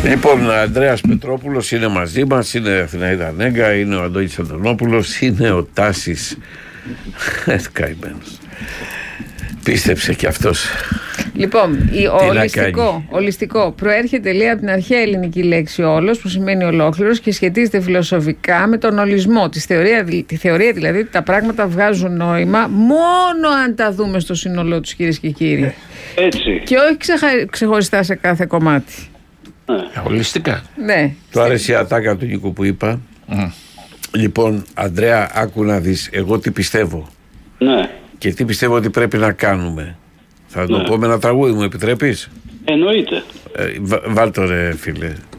Λοιπόν, ο Ανδρέας Πετρόπουλος είναι μαζί μας, είναι Αθηναίδα Νέγκα, είναι ο Αντώνης Αντωνόπουλος, είναι ο Τάσης καημένος. Πίστεψε κι αυτός. Λοιπόν, ολιστικό προέρχεται, λέει, από την αρχαία ελληνική λέξη όλος, που σημαίνει ολόκληρος, και σχετίζεται φιλοσοφικά με τον ολισμό. Τη θεωρία δηλαδή ότι τα πράγματα βγάζουν νόημα μόνο αν τα δούμε στο σύνολό τους, κυρίες και κύριοι. Έτσι. Και όχι ξεχωριστά σε κάθε κομμάτι. Ολιστικά. Ναι. Του άρεσε η ατάκα του Νίκου που είπα. Λοιπόν, Ανδρέα, άκου να δεις εγώ τι πιστεύω. Ναι. Και τι πιστεύω ότι πρέπει να κάνουμε. Θα το πω με ένα τραγούδι, μου επιτρέπεις? Εννοείται. Βάλ' το ρε φίλε.